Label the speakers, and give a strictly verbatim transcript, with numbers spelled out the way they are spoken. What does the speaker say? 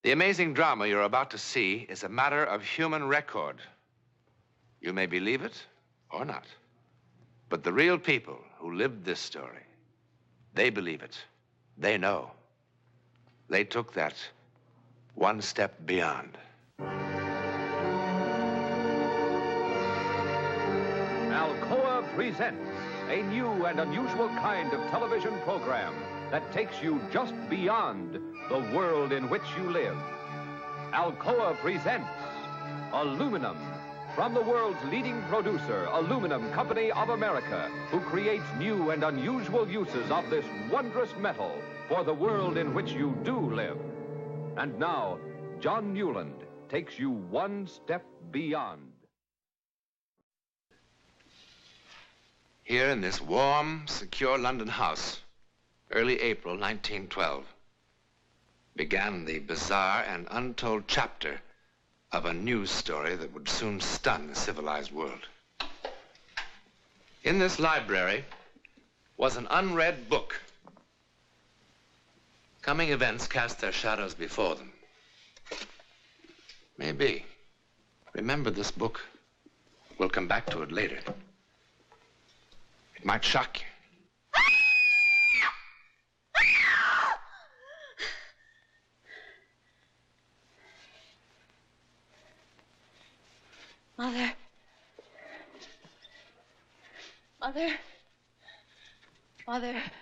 Speaker 1: The amazing drama you're about to see is a matter of human record. You may believe it or not. But the real people who lived this story, they believe it. They know. They took that one step beyond.
Speaker 2: Alcoa presents a new and unusual kind of television program that takes you just beyond the world in which you live. Alcoa presents Aluminum, from the world's leading producer, Aluminum Company of America, who creates new and unusual uses of this wondrous metal for the world in which you do live. And now, John Newland takes you one step beyond.
Speaker 1: Here in this warm, secure London house, early April nineteen twelve, began the bizarre and untold chapter of a news story that would soon stun the civilized world. In this library was an unread book. Coming events cast their shadows before them. Maybe. Remember this book. We'll come back to it later. It might shock you.
Speaker 3: Mother. Mother. Mother.